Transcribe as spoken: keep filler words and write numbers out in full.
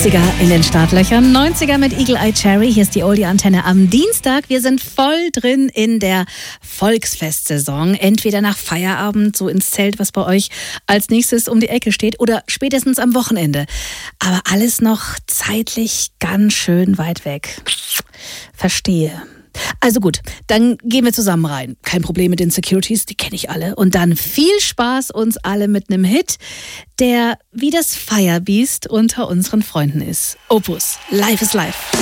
achtziger in den Startlöchern, neunziger mit Eagle Eye Cherry. Hier ist die Oldie-Antenne am Dienstag. Wir sind voll drin in der Volksfestsaison. Entweder nach Feierabend, so ins Zelt, was bei euch als nächstes um die Ecke steht, oder spätestens am Wochenende. Aber alles noch zeitlich ganz schön weit weg. Verstehe. Also gut, dann gehen wir zusammen rein. Kein Problem mit den Securities, die kenne ich alle. Und dann viel Spaß uns alle mit einem Hit, der wie das Firebeast unter unseren Freunden ist. Opus, Life is Life.